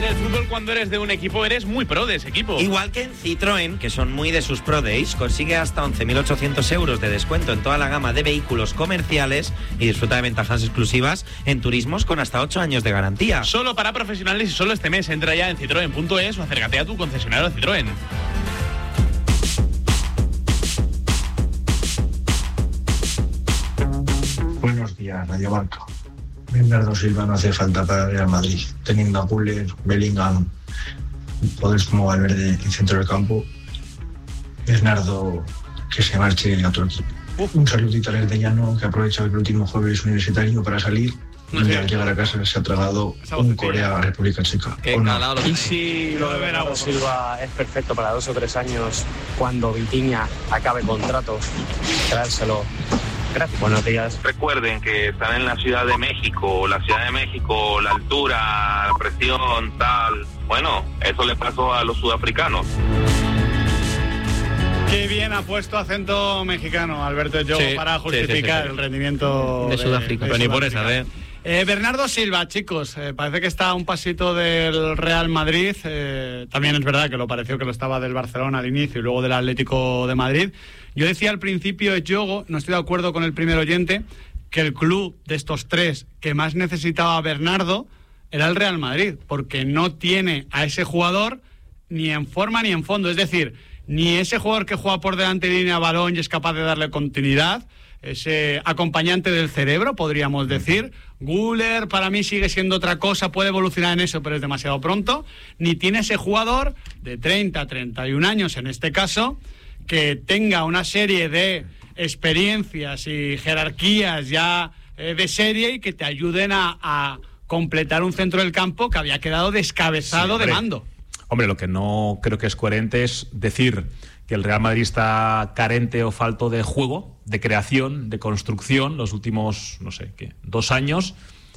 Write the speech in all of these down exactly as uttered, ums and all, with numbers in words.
En el fútbol, cuando eres de un equipo, eres muy pro de ese equipo. Igual que en Citroën, que son muy de sus Pro Days, consigue hasta once mil ochocientos euros de descuento en toda la gama de vehículos comerciales y disfruta de ventajas exclusivas en turismos con hasta ocho años de garantía. Solo para profesionales y solo este mes. Entra ya en citroen punto es o acércate a tu concesionario Citroën. Buenos días, Radio Marca. Bernardo Silva no hace falta para el Real Madrid. Teniendo a Güler, Bellingham, jugadores como Valverde en centro del campo, Bernardo que se marche a otro equipo. Un saludito al Llano, que aprovecha el último jueves universitario para salir. Y al llegar a casa se ha tragado un Corea a República Checa. Y si lo de Bernardo Silva es perfecto para dos o tres años, cuando Vitinha acabe contrato, traérselo. Gracias. Buenos días. Recuerden que están en la Ciudad de México, la Ciudad de México, la altura, la presión, tal. Bueno, eso le pasó a los sudafricanos. Qué bien ha puesto acento mexicano Alberto Yogo sí, para justificar sí, sí, sí. el rendimiento de, de Sudáfrica. Pero ni por esa vez. Eh, Bernardo Silva, chicos, eh, parece que está a un pasito del Real Madrid. Eh, también es verdad que lo pareció que lo estaba del Barcelona al inicio y luego del Atlético de Madrid. Yo decía al principio, Yogo, no estoy de acuerdo con el primer oyente, que el club de estos tres que más necesitaba a Bernardo era el Real Madrid, porque no tiene a ese jugador ni en forma ni en fondo. Es decir, ni ese jugador que juega por delante de línea de balón y es capaz de darle continuidad, ese acompañante del cerebro, podríamos decir. Güler para mí sigue siendo otra cosa, puede evolucionar en eso, pero es demasiado pronto. Ni tiene ese jugador de treinta, treinta y un años, en este caso, que tenga una serie de experiencias y jerarquías ya eh, de serie y que te ayuden a, a completar un centro del campo que había quedado descabezado sí, de mando. Hombre, lo que no creo que es coherente es decir que el Real Madrid está carente o falto de juego, de creación, de construcción los últimos, no sé, ¿qué? dos años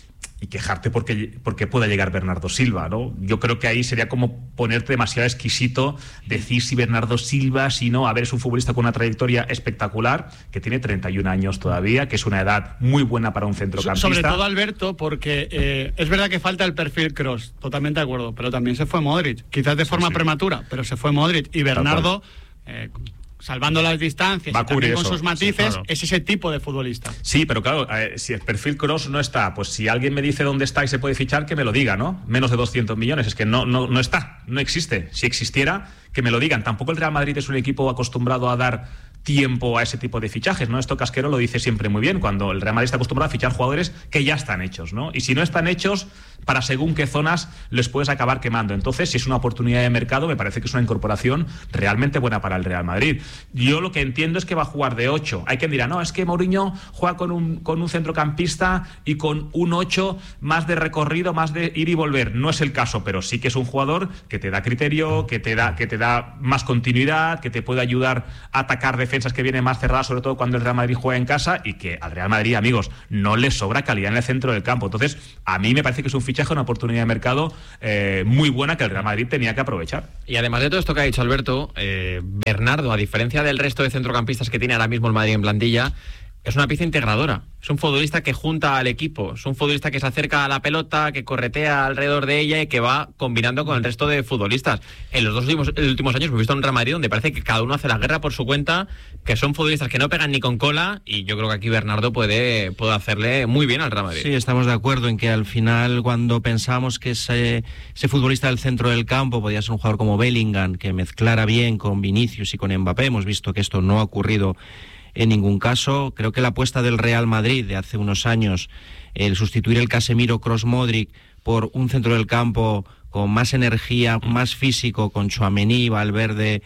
y quejarte porque, porque pueda llegar Bernardo Silva, ¿no? Yo creo que ahí sería como ponerte demasiado exquisito, decir si Bernardo Silva, si no. A ver, es un futbolista con una trayectoria espectacular, que tiene treinta y un años todavía, que es una edad muy buena para un centrocampista. Sobre todo, Alberto, porque eh, es verdad que falta el perfil Kroos, totalmente de acuerdo, pero también se fue Modric, quizás de forma sí, sí. prematura, pero se fue Modric y Bernardo... Eh, salvando las distancias y también con eso, sus matices, sí, claro. Es ese tipo de futbolista. Sí, pero claro, eh, si el perfil Kroos no está, pues si alguien me dice dónde está y se puede fichar, que me lo diga, ¿no? Menos de doscientos millones, es que no, no, no está, no existe. Si existiera, que me lo digan. Tampoco el Real Madrid es un equipo acostumbrado a dar tiempo a ese tipo de fichajes, ¿no? Esto Casquero lo dice siempre muy bien, cuando el Real Madrid está acostumbrado a fichar jugadores que ya están hechos, ¿no? Y si no están hechos, para según qué zonas les puedes acabar quemando. Entonces, si es una oportunidad de mercado, me parece que es una incorporación realmente buena para el Real Madrid. Yo lo que entiendo es que va a jugar de ocho. Hay quien dirá, no, es que Mourinho juega con un, con un centrocampista y con un ocho más de recorrido, más de ir y volver. No es el caso, pero sí que es un jugador que te da criterio, que te da, que te da más continuidad, que te puede ayudar a atacar defensas que vienen más cerradas, sobre todo cuando el Real Madrid juega en casa, y que al Real Madrid, amigos, no le sobra calidad en el centro del campo. Entonces, a mí me parece que es un fichaje, una oportunidad de mercado eh, muy buena que el Real Madrid tenía que aprovechar. Y además de todo esto que ha dicho Alberto, eh, Bernardo, a diferencia del resto de centrocampistas que tiene ahora mismo el Madrid en plantilla, es una pieza integradora. Es un futbolista que junta al equipo, es un futbolista que se acerca a la pelota, que corretea alrededor de ella y que va combinando con el resto de futbolistas. En los dos últimos, últimos años hemos visto un Real Madrid donde parece que cada uno hace la guerra por su cuenta, que son futbolistas que no pegan ni con cola, y yo creo que aquí Bernardo puede, puede hacerle muy bien al Real Madrid. Sí, estamos de acuerdo en que al final, cuando pensamos que ese, ese futbolista del centro del campo podía ser un jugador como Bellingham, que mezclara bien con Vinicius y con Mbappé, hemos visto que esto no ha ocurrido en ningún caso. Creo que la apuesta del Real Madrid de hace unos años, el sustituir el Casemiro Kroos Modric por un centro del campo con más energía, más físico, con Tchouaméni, Valverde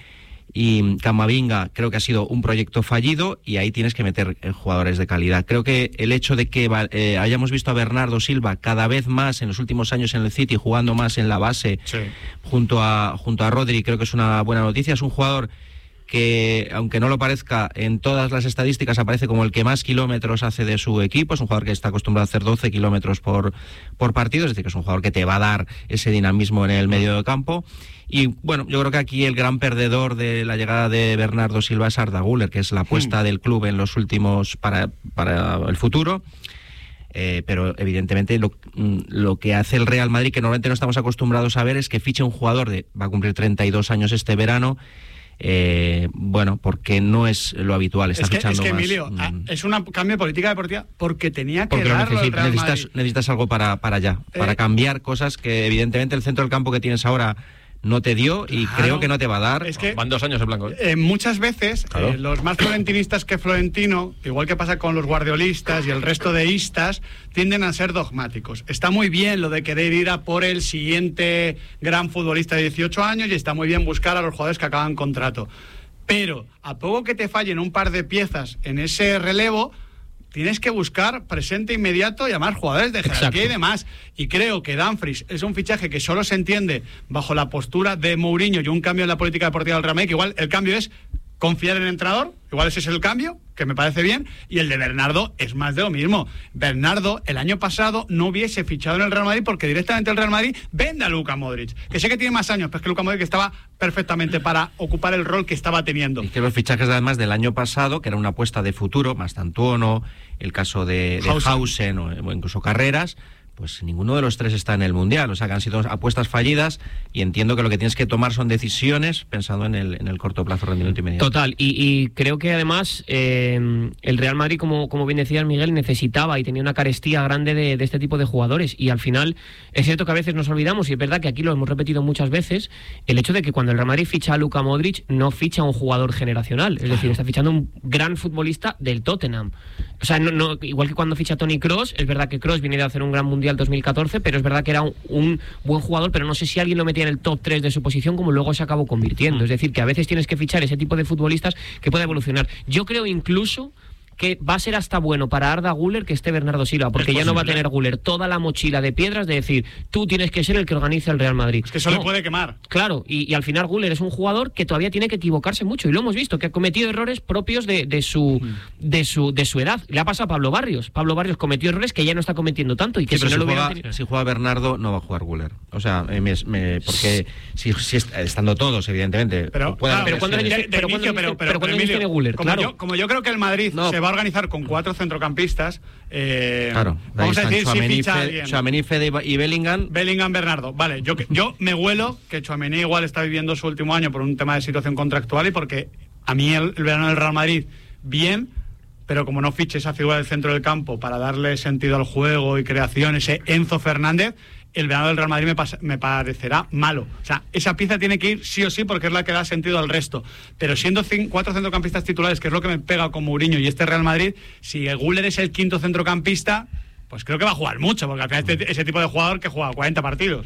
y Camavinga, creo que ha sido un proyecto fallido, y ahí tienes que meter jugadores de calidad. Creo que el hecho de que eh, hayamos visto a Bernardo Silva cada vez más en los últimos años en el City, jugando más en la base, sí, junto a, junto a Rodri, creo que es una buena noticia. Es un jugador que, aunque no lo parezca, en todas las estadísticas aparece como el que más kilómetros hace de su equipo. Es un jugador que está acostumbrado a hacer doce kilómetros por, por partido, es decir, que es un jugador que te va a dar ese dinamismo en el medio de campo. Y bueno, yo creo que aquí el gran perdedor de la llegada de Bernardo Silva es Arda Güler, que es la apuesta mm. del club en los últimos para, para el futuro. Eh, pero evidentemente lo, lo que hace el Real Madrid, que normalmente no estamos acostumbrados a ver, es que fiche un jugador de, va a cumplir treinta y dos años este verano, eh, bueno, porque no es lo habitual, está es que, fichando es que más. Emilio, mm. es un cambio de política deportiva porque tenía que porque darlo el Real necesitas, Madrid. necesitas algo para, para allá, Eh, para cambiar cosas que evidentemente el centro del campo que tienes ahora no te dio y Claro. creo que no te va a dar. Es que Van dos años en blanco. ¿eh? Eh, muchas veces Claro. eh, los más florentinistas que Florentino, igual que pasa con los guardiolistas y el resto de istas, tienden a ser dogmáticos. Está muy bien lo de querer ir a por el siguiente gran futbolista de dieciocho años y está muy bien buscar a los jugadores que acaban contrato. Pero a poco que te fallen un par de piezas en ese relevo, tienes que buscar presente inmediato y además jugadores de jerarquía Exacto. y demás. Y creo que Dumfries es un fichaje que solo se entiende bajo la postura de Mourinho y un cambio en la política deportiva del Real Madrid, que igual el cambio es confiar en el entrenador, igual ese es el cambio, que me parece bien, y el de Bernardo es más de lo mismo. Bernardo el año pasado no hubiese fichado en el Real Madrid porque directamente el Real Madrid vende a Luka Modric, que sé que tiene más años, pero es que Luka Modric estaba perfectamente para ocupar el rol que estaba teniendo. Y que los fichajes además del año pasado, que era una apuesta de futuro, Mastantuono, el caso de, de Hausen. Hausen o, o incluso Carreras, pues ninguno de los tres está en el Mundial. O sea, que han sido apuestas fallidas y entiendo que lo que tienes que tomar son decisiones pensando en el, en el corto plazo, rendimiento inmediato. Total, y, y creo que además eh, el Real Madrid, como, como bien decía Miguel, necesitaba y tenía una carestía grande de, de este tipo de jugadores, y al final es cierto que a veces nos olvidamos, y es verdad que aquí lo hemos repetido muchas veces, el hecho de que cuando el Real Madrid ficha a Luka Modric no ficha a un jugador generacional, es decir, está fichando un gran futbolista del Tottenham. O sea, no, no, igual que cuando ficha a Toni Kroos, es verdad que Kroos viene de hacer un gran Mundial dos mil catorce, pero es verdad que era un, un buen jugador, pero no sé si alguien lo metía en el top tres de su posición como luego se acabó convirtiendo. Es decir, que a veces tienes que fichar ese tipo de futbolistas que pueda evolucionar. Yo creo incluso que va a ser hasta bueno para Arda Güler que esté Bernardo Silva, porque ya no va a tener Güler toda la mochila de piedras de decir, tú tienes que ser el que organiza el Real Madrid. Es que eso no. le puede quemar. Claro, y, y al final Güler es un jugador que todavía tiene que equivocarse mucho, y lo hemos visto, que ha cometido errores propios de, de su de su de su edad. Le ha pasado a Pablo Barrios. Pablo Barrios cometió errores que ya no está cometiendo tanto, y que Sí, si pero no si, lo juega, hubiera tenido... si juega Bernardo no va a jugar Güler. O sea, eh, me, me, porque si, si est- estando todos, evidentemente. Pero, puede claro, haber pero cuando lesiones. le- de, de pero inicio, cuando pero, dice- pero, pero cuando Emilio, dice Güler, como, claro. yo, como yo creo que el Madrid No. se va a organizar con cuatro centrocampistas, eh, Claro, vamos a decir si Tchouaméni, ficha a Fe- alguien. Tchouaméni, Fede y Bellingham. Bellingham, Bernardo. Vale, yo, yo me huelo que Tchouaméni igual está viviendo su último año por un tema de situación contractual y porque a mí el, el verano del Real Madrid, bien, pero como no fiche esa figura del centro del campo para darle sentido al juego y creación, ese Enzo Fernández, el verano del Real Madrid me, pas- me parecerá malo. O sea, esa pieza tiene que ir sí o sí porque es la que da sentido al resto. Pero siendo cin- cuatro centrocampistas titulares, que es lo que me pega con Mourinho y este Real Madrid, si el Güler es el quinto centrocampista, pues creo que va a jugar mucho, porque al final este, ese tipo de jugador que juega cuarenta partidos.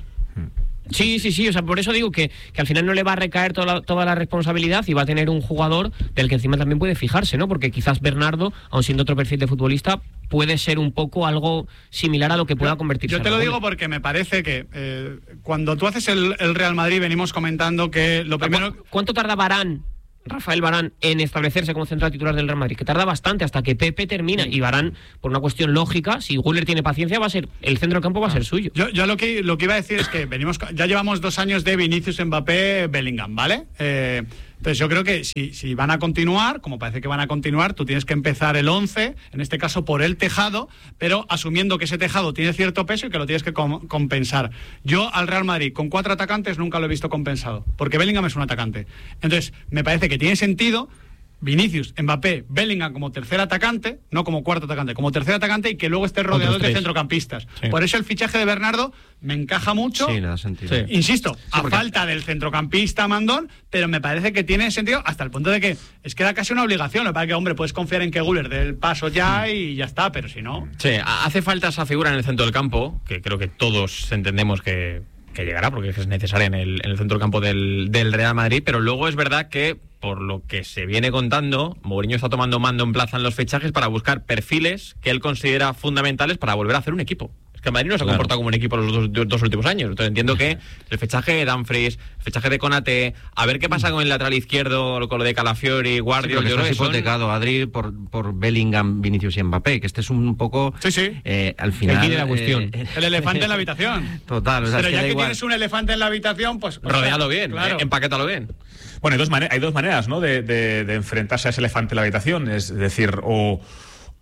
Sí, sí, sí, o sea, por eso digo que, que al final no le va a recaer toda la, toda la responsabilidad y va a tener un jugador del que encima también puede fijarse, ¿no? Porque quizás Bernardo, aun siendo otro perfil de futbolista, puede ser un poco algo similar a lo que pueda convertirse. Yo te lo Arda digo Güler. porque me parece que eh, cuando tú haces el, el Real Madrid venimos comentando que lo primero... ¿Cu- ¿Cuánto tarda Varane, Rafael Varane, en establecerse como central titular del Real Madrid? Que tarda bastante hasta que Pepe termina, y Varane, por una cuestión lógica, si Güler tiene paciencia, va a ser el centro del campo va a ser suyo. Yo, yo lo que lo que iba a decir es que venimos ya llevamos dos años de Vinicius, Mbappé, Bellingham, ¿vale? Eh, entonces yo creo que si, si van a continuar, como parece que van a continuar, tú tienes que empezar el once, en este caso por el tejado, pero asumiendo que ese tejado tiene cierto peso y que lo tienes que com- compensar. Yo al Real Madrid con cuatro atacantes nunca lo he visto compensado, porque Bellingham es un atacante. Entonces me parece que tiene sentido Vinicius, Mbappé, Bellingham como tercer atacante, no como cuarto atacante, como tercer atacante, y que luego esté rodeado de tres. centrocampistas. Sí. Por eso el fichaje de Bernardo me encaja mucho. Sí, le da sentido. Sí. Insisto, a porque- falta del centrocampista mandón, pero me parece que tiene sentido hasta el punto de que es que da casi una obligación. Lo que pasa es que, hombre, puedes confiar en que Güler dé el paso ya y ya está, pero si no... Sí, ha- hace falta esa figura en el centro del campo, que creo que todos entendemos que, que llegará, porque es necesaria en el, en el centro del campo del, del Real Madrid, pero luego es verdad que, por lo que se viene contando, Mourinho está tomando mando en plaza en los fichajes para buscar perfiles que él considera fundamentales para volver a hacer un equipo. Es que el Madrid no se ha Claro. comportado como un equipo los dos, dos- dos últimos años. Entonces entiendo que el fichaje de Dumfries, el fichaje de Konaté, a ver qué pasa con el lateral izquierdo, con lo de Calafiori, Sí, Guardiola, porque yo creo estás que son- hipotecado, Adri, por, por Bellingham, Vinicius y Mbappé, que este es un poco... Sí, sí. eh, al final... quid de la cuestión. eh, El elefante en la habitación. Total, o sea, Pero es que ya da que igual. tienes un elefante en la habitación, pues... pues Rodéalo bien, claro. eh, empaquétalo bien. Bueno, hay dos, mane- hay dos maneras, ¿no?, de, de- de enfrentarse a ese elefante en la habitación. Es decir, o,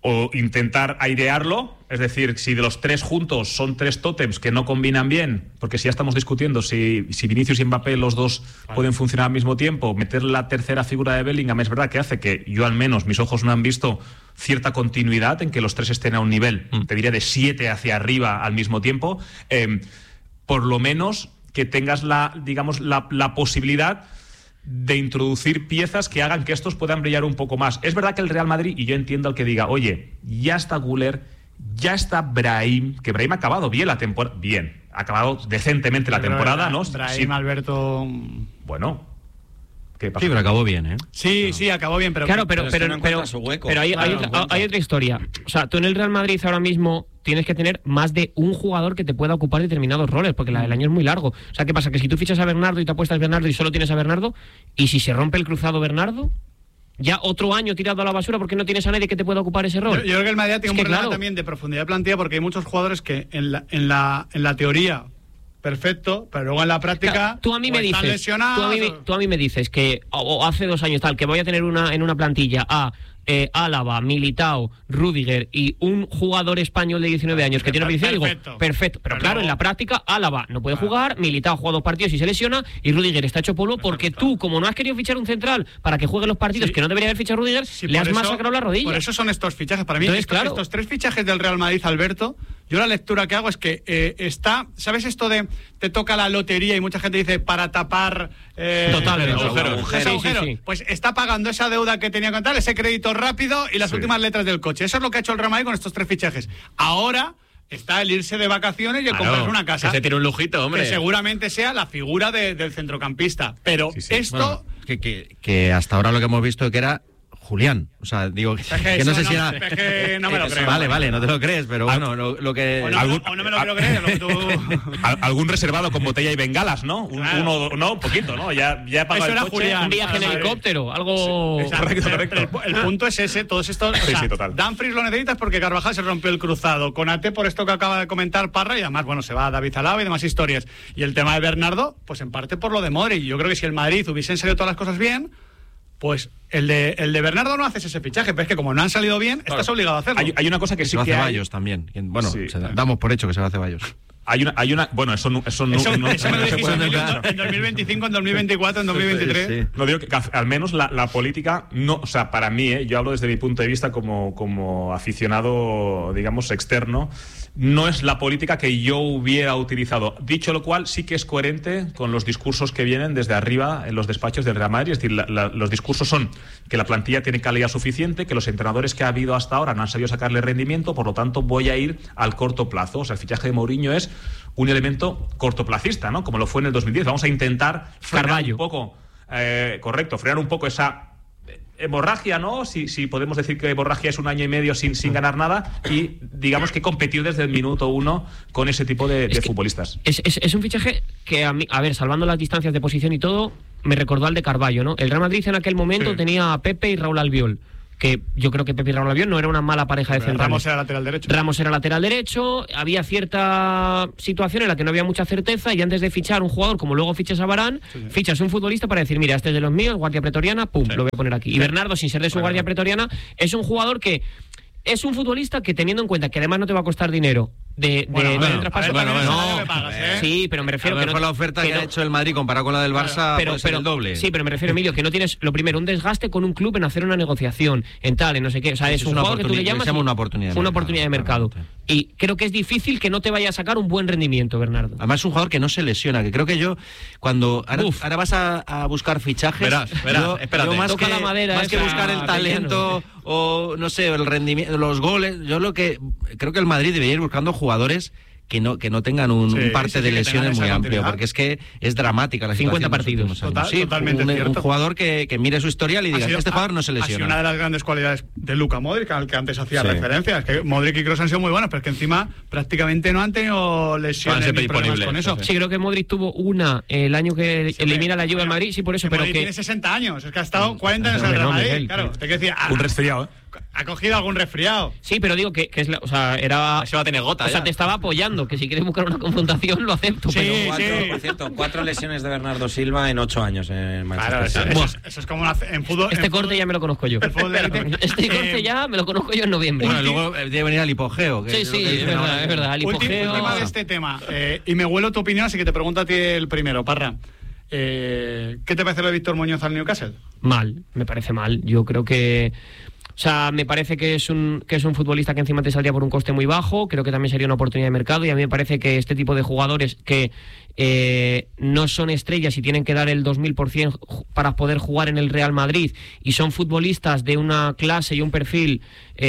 o intentar airearlo, es decir, si de los tres juntos son tres tótems que no combinan bien, porque si ya estamos discutiendo si, si Vinicius y Mbappé los dos vale. pueden funcionar al mismo tiempo, meter la tercera figura de Bellingham es verdad que hace que yo al menos, mis ojos no han visto cierta continuidad en que los tres estén a un nivel, mm. te diría de siete hacia arriba al mismo tiempo, eh, por lo menos que tengas la, digamos, la, la posibilidad de introducir piezas que hagan que estos puedan brillar un poco más. Es verdad que el Real Madrid, y yo entiendo al que diga, oye, ya está Güler, ya está Brahim, que Brahim ha acabado bien la temporada, bien, ha acabado decentemente la pero temporada, ¿no? Brahim, sí. Alberto... Bueno... Sí, pero acabó bien, ¿eh? Sí, no. sí, acabó bien, pero... Claro, pero, pero, pero, pero, pero, hueco. pero hay, claro, hay, otra, hay otra historia. O sea, tú en el Real Madrid ahora mismo tienes que tener más de un jugador que te pueda ocupar determinados roles, porque la del año es muy largo. O sea, ¿qué pasa? Que si tú fichas a Bernardo y te apuestas a Bernardo y solo tienes a Bernardo, y si se rompe el cruzado Bernardo, ya otro año tirado a la basura porque no tienes a nadie que te pueda ocupar ese rol. Yo, yo creo que el Madrid tiene es un que, problema claro, también de profundidad de plantilla, porque hay muchos jugadores que en la, en la, en la teoría... perfecto, pero luego en la práctica claro, tú a mí me dices tú a mí, o... tú a mí me dices que o, o hace dos años tal que voy a tener una en una plantilla a eh, Álava, Militao, Rüdiger y un jugador español de diecinueve años que tiene una digo, perfecto, perfecto. Pero, pero claro, luego... en la práctica Álava no puede jugar, Militao juega dos partidos y se lesiona y Rüdiger está hecho polvo porque tú, como no has querido fichar un central para que juegue los partidos sí. que no debería haber fichado Rüdiger, sí, le has eso, masacrado la rodilla. Por eso son estos fichajes. Para mí Entonces, estos, claro. estos tres fichajes del Real Madrid, Alberto, yo la lectura que hago es que eh, está, ¿sabes esto de te toca la lotería y mucha gente dice para tapar eh, totalmente los agujeros? agujeros, agujeros. Sí, sí, sí. Pues está pagando esa deuda que tenía con tal, ese crédito rápido y las sí. últimas letras del coche. Eso es lo que ha hecho el Real Madrid con estos tres fichajes. Ahora está el irse de vacaciones y el claro, comprarse una casa. Que se tiene un lujito, hombre. Que seguramente sea la figura de, del centrocampista. Pero sí, sí. esto... Bueno, que, que, que hasta ahora lo que hemos visto que era Julián, o sea, digo que, es que, que no sé no, si era... Es que no me lo creo. Vale, vale, no te lo crees, pero bueno, lo, lo que... O no, algún, o no me lo quiero creer, lo que tú... Algún reservado con botella y bengalas, ¿no? Un, claro. Uno, no, un poquito, ¿no? Ya, ya he pagado Eso el era coche. Julián. Un viaje en helicóptero, algo... Sí, correcto, correcto. El, el punto es ese, todos estos... Sí, o sea, sí, total. Dumfries lo necesitas porque Carvajal se rompió el cruzado. Konate por esto que acaba de comentar Parra y además, bueno, se va a David Alaba y demás historias. Y el tema de Bernardo, pues en parte por lo de Modric. Yo creo que si el Madrid hubiesen salido todas las cosas bien... Pues el de, el de Bernardo no haces ese fichaje, pero es que como no han salido bien, claro. estás obligado a hacerlo. Hay, hay una cosa que sí se que va a hay... Ceballos también. Bueno, sí. se, damos por hecho que se va a Ceballos. Hay una, hay una, bueno, eso no, eso no, eso, no, eso no, me no lo se dijiste puede en, claro. en dos mil veinticinco, en dos mil veinticuatro, en dos mil veintitrés. Sí, sí. No digo que al menos la, la política, no, o sea, para mí, ¿eh? yo hablo desde mi punto de vista como, como aficionado, digamos, externo, no es la política que yo hubiera utilizado. Dicho lo cual, sí que es coherente con los discursos que vienen desde arriba en los despachos del Real Madrid. Es decir, la, la, los discursos son que la plantilla tiene calidad suficiente, que los entrenadores que ha habido hasta ahora no han sabido sacarle rendimiento, por lo tanto voy a ir al corto plazo. O sea, el fichaje de Mourinho es un elemento cortoplacista, ¿no? Como lo fue en el dos mil diez. Vamos a intentar frenar Carvalho. un poco, eh, correcto, frenar un poco esa hemorragia, ¿no? Si, si podemos decir que hemorragia es un año y medio sin, sin ganar nada y digamos que competir desde el minuto uno con ese tipo de, de futbolistas. Es, es, es un fichaje que a mí, a ver, salvando las distancias de posición y todo, me recordó al de Carvalho, ¿no? El Real Madrid en aquel momento sí. tenía a Pepe y Raúl Albiol, que yo creo que Pepe y Raúl Albiol no era una mala pareja de centrales. Ramos era lateral derecho. Ramos era lateral derecho, había cierta situación en la que no había mucha certeza y antes de fichar un jugador, como luego fichas a Varane, sí, sí. fichas un futbolista para decir, mira, este es de los míos, guardia pretoriana, pum, sí. lo voy a poner aquí. Y Bernardo, sin ser de su bueno. guardia pretoriana, es un jugador que es un futbolista que, teniendo en cuenta que además no te va a costar dinero, de, bueno, de, bueno, de traspaso. Bueno, bueno, no, me pagas, ¿eh? Sí, pero me refiero a que no, la oferta que, que no, ha hecho el Madrid comparado con la del Barça, claro, pero, puede ser pero, el doble. Sí, pero me refiero, Emilio, que no tienes, lo primero, un desgaste con un club en hacer una negociación, en tal, en no sé qué. O sea, es, es un jugador que tú le llamas una oportunidad de una mercado, oportunidad de mercado. Y creo que es difícil que no te vaya a sacar un buen rendimiento, Bernardo. Además es un jugador que no se lesiona, que creo que yo, cuando ahora, ahora vas a, a buscar fichajes, verás, verás, yo, espérate. yo más, Toca que, la madera más que esa, buscar el talento pequeño. o no sé, el rendimiento, los goles, yo lo que creo que el Madrid debería ir buscando jugadores que no que no tengan un, sí, un parte sí, de lesiones muy amplio, porque es que es dramática la cincuenta partidos. Total, sí, totalmente un, cierto. un jugador que, que mire su historial y diga, sido, este jugador no se lesiona. Ha sido una de las grandes cualidades de Luka Modric, al que antes hacía sí. referencia. Es que Modric y Kroos han sido muy buenos, pero es que encima prácticamente no han tenido lesiones ni problemas con eso. Sí, creo que Modric tuvo una el año que sí, elimina la Juve al Madrid, sí, por eso. Que pero Modric que tiene sesenta años, es que ha estado cuarenta años en el Real Madrid. Claro, te decía, un resfriado, ¿eh? ha cogido algún resfriado. Sí, pero digo que, que es la, o sea, era... Se va a tener gota. O sea, ya. te estaba apoyando, que si quieres buscar una confrontación lo acepto. Sí, pero... Cuatro, sí. por cierto, cuatro lesiones de Bernardo Silva en ocho años en Manchester Claro, eso, City. eso es, eso es como una, en fútbol. Este en corte fútbol, ya me lo conozco yo. el fútbol de élite. Este corte Eh, ya me lo conozco yo en noviembre. Bueno, luego eh, debe venir al hipogeo. Que Sí, es lo sí, que es dicen verdad, ahora. es verdad. El Último hipogeo... tema de este tema. Eh, y me huelo tu opinión, así que te pregunto a ti el primero, Parra. Eh, ¿Qué te parece lo de Víctor Muñoz al Newcastle? Mal, me parece mal. Yo creo que... O sea, me parece que es un que es un futbolista que encima te saldría por un coste muy bajo. Creo que también sería una oportunidad de mercado. Y a mí me parece que este tipo de jugadores que eh, no son estrellas y tienen que dar el dos mil por ciento para poder jugar en el Real Madrid y son futbolistas de una clase y un perfil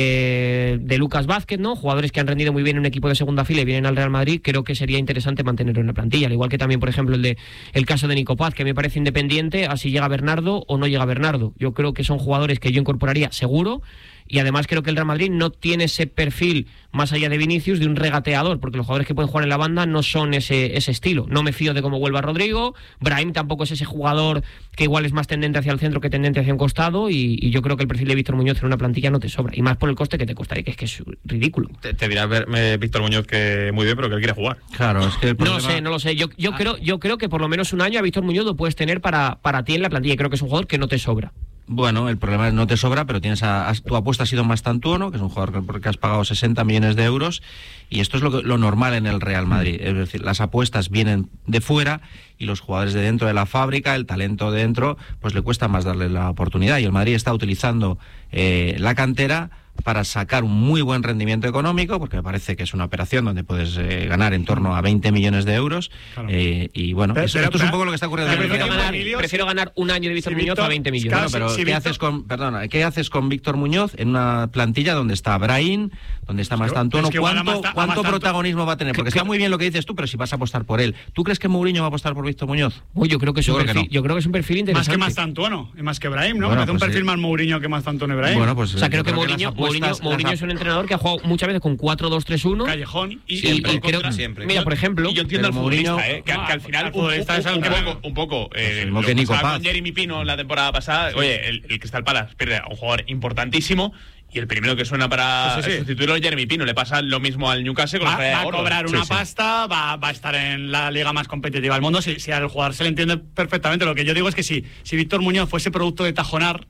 eh, de Lucas Vázquez, ¿no? Jugadores que han rendido muy bien en un equipo de segunda fila y vienen al Real Madrid. Creo que sería interesante mantenerlo en la plantilla. Al igual que también, por ejemplo, el de el caso de Nico Paz, que me parece independiente a si llega Bernardo o no llega Bernardo. Yo creo que son jugadores que yo incorporaría seguro. Y además creo que el Real Madrid no tiene ese perfil, más allá de Vinicius, de un regateador, porque los jugadores que pueden jugar en la banda no son ese, ese estilo. No me fío de cómo vuelva Rodrigo. Brahim tampoco es ese jugador que igual es más tendente hacia el centro que tendente hacia un costado, y, y yo creo que el perfil de Víctor Muñoz en una plantilla no te sobra, y más por el coste que te costaría, que es que es ridículo. Te, te dirá ver, eh, Víctor Muñoz que muy bien, pero que él quiere jugar. Claro, es que el No problema... lo sé, no lo sé. Yo, yo, creo, yo creo que por lo menos un año a Víctor Muñoz lo puedes tener para, para ti en la plantilla. Creo que es un jugador que no te sobra. Bueno, el problema es no te sobra, pero tienes a, a- tu apuesta ha sido Mastantuono, que es un jugador que, porque has pagado sesenta millones de euros, y esto es lo, que- lo normal en el Real Madrid. Es decir, las apuestas vienen de fuera y los jugadores de dentro de la fábrica, el talento de dentro, pues le cuesta más darle la oportunidad. Y el Madrid está utilizando eh, la cantera para sacar un muy buen rendimiento económico, porque me parece que es una operación donde puedes eh, ganar en torno a veinte millones de euros. Claro. Eh, y bueno, Pero- eso- pero- esto es un pero- poco lo que está ocurriendo. pero en el Prefiero Real ganar, Madrid. prefiero ganar un año de Víctor Si Muñoz Víctor- a veinte millones. Claro, Bueno, pero si- si ¿qué Víctor- haces con, perdona, ¿qué haces con Víctor Muñoz en una plantilla donde está Brahim, donde está Mastantuono? es que igual a ¿Cuánto, Masta- a cuánto Mastantu- protagonismo va a tener? Porque está muy bien lo que dices tú, pero si vas a apostar por él, ¿tú crees que Mourinho va a apostar por Víctor Muñoz? Uy, yo creo que es Yo un creo que perfil, no. yo creo que es un perfil Más interesante. que Mastantuono y más que Brahim, ¿no? Bueno, Me parece un pues perfil sí. más Mourinho que Mastantuono y Brahim. Bueno, pues O sea, creo yo que las Mourinho, apuestas- Mourinho, las Mourinho ap- es un entrenador que ha jugado muchas veces con cuatro dos tres uno. Callejón y, Y, siempre y en creo contra. que siempre. Mira, por ejemplo, Y yo entiendo pero al futbolista, Mourinho- eh, que, No, que al final el un, futbolista es el un que- poco, un poco eh, mismo lo que Nico pasaba Paz. con Jeremy Pino la temporada pasada. Oye, el, el Crystal Palace pierde a un jugador importantísimo y el primero que suena para Sí, sí, sí. sustituirlo es Jeremy Pino. Le pasa lo mismo al Newcastle con Va, la salida va de a Gordo. cobrar Sí, una sí. pasta, va, va a estar en la liga más competitiva del mundo. Si, si al jugador se le entiende perfectamente. Lo que yo digo es que si, si Víctor Muñoz fuese producto de Tajonar,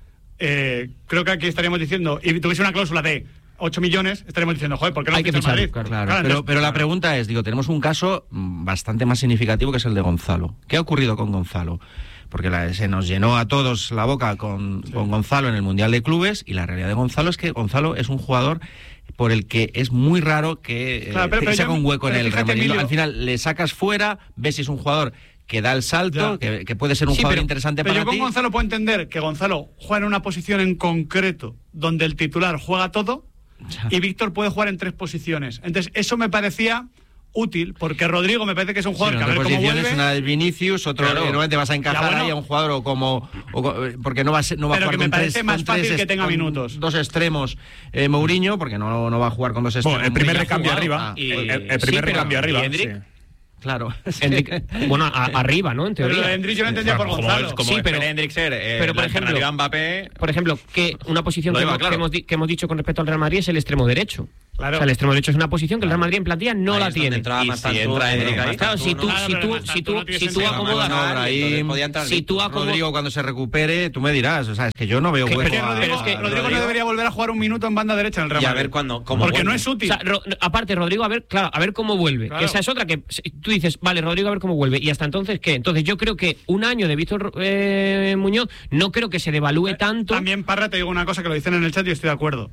eh, creo que aquí estaríamos diciendo, y tuviese una cláusula de ocho millones, estaríamos diciendo, joder, ¿por qué no Hay lo que ficha el ficharlo, Madrid? claro. Claro, Claro, pero, entonces- pero la pregunta es, digo, tenemos un caso mm, bastante más significativo que es el de Gonzalo. ¿Qué ha ocurrido con Gonzalo? Porque la- se nos llenó a todos la boca con, con Gonzalo en el Mundial de Clubes, y la realidad de Gonzalo es que Gonzalo es un jugador por el que es muy raro que eh, Claro, pero- te pero saca yo- un hueco en pero el Real fíjate, Madrid. Emilio- Al final le sacas fuera, ves si es un jugador que da el salto, Ya. que, que puede ser un Sí, jugador pero- interesante Pero para yo con ti. Gonzalo puedo entender que Gonzalo juega en una posición en concreto donde el titular juega todo y Víctor puede jugar en tres posiciones. Entonces, eso me parecía útil, porque Rodrigo me parece que es un Sí, jugador pero que a en ver dos cómo posiciones, vuelve. una de Vinicius, otro Claro. que normalmente vas a encajar Ya, bueno. ahí a un jugador o como o co- porque no va a ser, no va a Pero jugar que me con parece tres, más con fácil tres que est- tenga con minutos. dos extremos eh, Mourinho, porque no, no va a jugar con dos extremos. Bueno, el primer Muy recambio jugado. arriba. Ah, El, el- el sí, primer pero- recambio arriba. ¿y Hendrik? sí. claro. Enrique- bueno, a- arriba, ¿no? En Pero teoría. lo de Endrick yo lo entendía por Como, Gonzalo. como Sí, pero- espera Hendrik ser, eh, pero, por la ejemplo- alternativa a Mbappé. Por ejemplo, que una posición Lo que iba, hemos, claro. que, hemos di- que hemos dicho con respecto al Real Madrid es el extremo derecho. Claro. O sea, el extremo derecho es una posición que el Real Madrid en plantilla no Ahí la es donde tiene. entraba Y si Mastantuono, entra Hendrik ahí, Claro, si tú, Claro, si pero tú, Mastantuono si tú, tiene si tú sentido. acomodas, No, Brahim, entonces podía entrar si tú Víctor. acomodas, Rodrigo cuando se recupere, tú me dirás, o sea, es que yo no veo Que- hueco Pero a- Rodrigo, es que- Rodrigo no Rodrigo- debería volver a jugar un minuto en banda derecha en el Real Y a Madrid. ver cuándo- cómo Porque vuelve. no es útil. O sea, Ro- aparte, Rodrigo, a ver, claro, a ver cómo vuelve. Claro. Que esa es otra que si tú dices, vale, Rodrigo, a ver cómo vuelve. Y hasta entonces, ¿qué? Entonces, yo creo que un año de Víctor eh, Muñoz no creo que se devalúe tanto. También, Parra, te digo una cosa que lo dicen en el chat y estoy de acuerdo.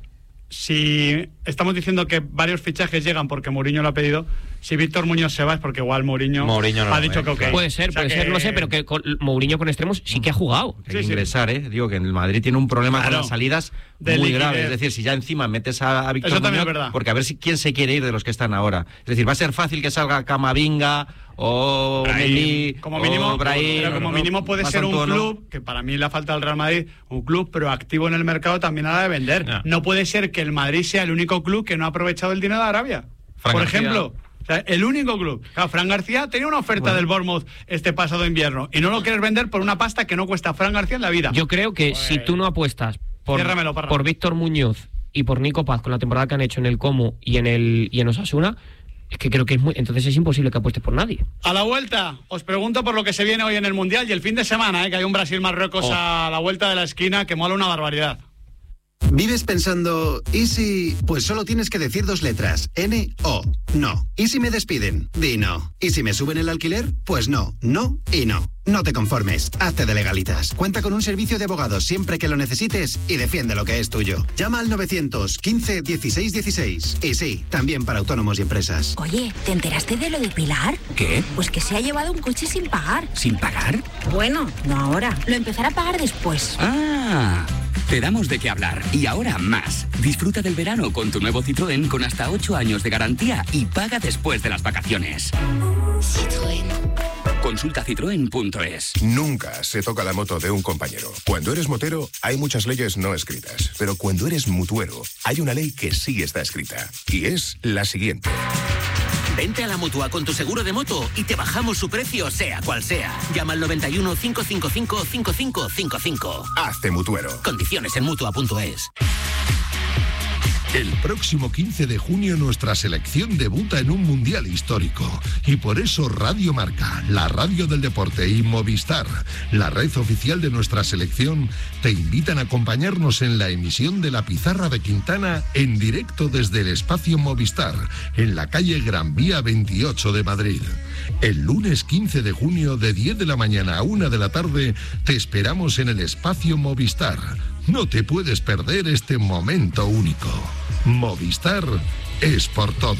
Si estamos diciendo que varios fichajes llegan porque Mourinho lo ha pedido, si Víctor Muñoz se va es porque igual Mourinho, Mourinho no ha lo dicho ve, que ok. claro. Puede ser, O sea puede que- ser, no sé, pero que con Mourinho con extremos sí que ha jugado. Hay que Sí, sí. ingresar, ¿eh? Digo que en el Madrid tiene un problema Claro. con las salidas De muy liquidez. grave. Es decir, si ya encima metes a, a Víctor Eso también Muñoz, es verdad. porque a ver si quién se quiere ir de los que están ahora. Es decir, va a ser fácil que salga Camavinga o Brahim, Mendy como o mínimo, Brahim, pero como o mínimo puede ser un Mastantuono. club, que para mí la falta del Real Madrid, un club proactivo en el mercado también a la de vender. Ya. No puede ser que el Madrid sea el único club que no ha aprovechado el dinero de Arabia. Fran Por García. ejemplo. O sea, el único club. Claro, Fran García tenía una oferta del Bournemouth este pasado invierno y no lo quieres vender por una pasta que no cuesta Fran García en la vida. Yo creo que Pues- si tú no apuestas por, por Víctor Muñoz y por Nico Paz con la temporada que han hecho en el Como y en el y en Osasuna, es que creo que es muy... Entonces es imposible que apuestes por nadie. A la vuelta, os pregunto por lo que se viene hoy en el Mundial y el fin de semana, ¿eh? Que hay un Brasil-Marruecos oh. a la vuelta de la esquina que mola una barbaridad. ¿Vives pensando, ¿y si...? Pues solo tienes que decir dos letras, N, O, no. ¿Y si me despiden? Di no. ¿Y si me suben el alquiler? Pues no, no y no. No te conformes, hazte de Legalitas. Cuenta con un servicio de abogados siempre que lo necesites y defiende lo que es tuyo. Llama al novecientos quince dieciséis dieciséis. Y sí, también para autónomos y empresas. Oye, ¿te enteraste de lo de Pilar? ¿Qué? Pues que se ha llevado un coche sin pagar. ¿Sin pagar? Bueno, no ahora. Lo empezará a pagar después. Ah... Te damos de qué hablar. Y ahora más. Disfruta del verano con tu nuevo Citroën con hasta ocho años de garantía y paga después de las vacaciones. Citroën. Consulta citroen punto es. Nunca se toca la moto de un compañero. Cuando eres motero, hay muchas leyes no escritas. Pero cuando eres mutuero, hay una ley que sí está escrita. Y es la siguiente. Vente a la Mutua con tu seguro de moto y te bajamos su precio, sea cual sea. Llama al noventa y uno, cinco cinco cinco, cinco cinco cinco cinco. Hazte mutuero. Condiciones en mutua punto es. El próximo quince de junio nuestra selección debuta en un mundial histórico. Y por eso Radio Marca, la radio del deporte, y Movistar, la red oficial de nuestra selección, te invitan a acompañarnos en la emisión de La Pizarra de Quintana en directo desde el espacio Movistar, en la calle Gran Vía veintiocho de Madrid. El lunes quince de junio de diez de la mañana a una de la tarde te esperamos en el espacio Movistar. No te puedes perder este momento único. Movistar es por todos.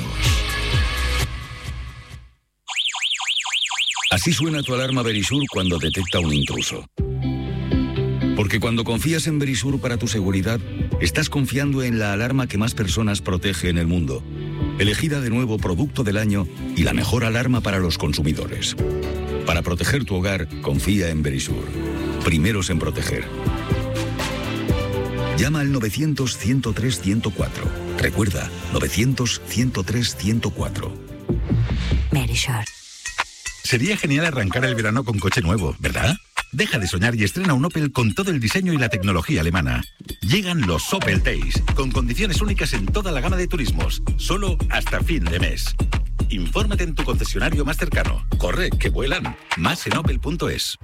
Así suena tu alarma Verisur cuando detecta un intruso. Porque cuando confías en Verisur para tu seguridad, estás confiando en la alarma que más personas protege en el mundo. Elegida de nuevo Producto del Año y la mejor alarma para los consumidores. Para proteger tu hogar, confía en Verisur. Primeros en proteger. Llama al novecientos, ciento tres, ciento cuatro. Recuerda, novecientos, ciento tres, ciento cuatro. Verisur. Sería genial arrancar el verano con coche nuevo, ¿verdad? Deja de soñar y estrena un Opel con todo el diseño y la tecnología alemana. Llegan los Opel Days, con condiciones únicas en toda la gama de turismos, solo hasta fin de mes. Infórmate en tu concesionario más cercano. Corre, que vuelan. Más en opel punto es.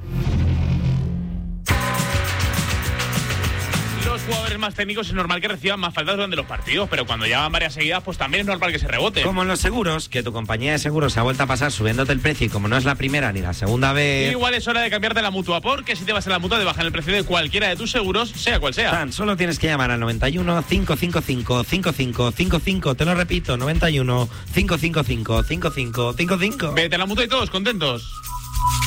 Los jugadores más técnicos es normal que reciban más faltas durante los partidos, pero cuando llevan varias seguidas, pues también es normal que se rebote. Como en los seguros, que tu compañía de seguros se ha vuelto a pasar subiéndote el precio y como no es la primera ni la segunda vez... Igual es hora de cambiarte a la Mutua, porque si te vas a la Mutua te bajan el precio de cualquiera de tus seguros, sea cual sea. Tan solo tienes que llamar al noventa y uno, cinco cinco cinco, cinco cinco cinco cinco, te lo repito, noventa y uno, cinco cinco cinco, cinco cinco cinco cinco. Vete a la Mutua y todos contentos.